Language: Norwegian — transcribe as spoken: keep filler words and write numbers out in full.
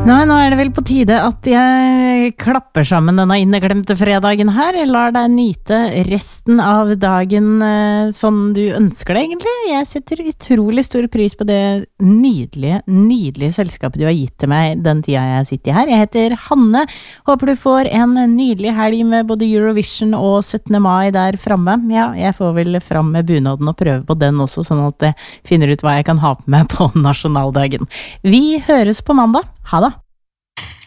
Nei, nå er det vel på tide at jeg klapper sammen denne inneglemte fredagen her. Lar deg nyte resten av dagen eh, sånn du ønsker det egentlig. Jeg setter utrolig stor pris på det nydelige, nydelige selskapet du har gitt til meg den tida jeg sitter her. Jeg heter Hanne. Håper du får en nydelig helg med både Eurovision og syttende mai der fremme. Ja, jeg får vel fram med bunaden og prøve på den også, sånn at jeg finner ut hva jeg kan ha på meg på nasjonaldagen. Vi høres på mandag. Ha det!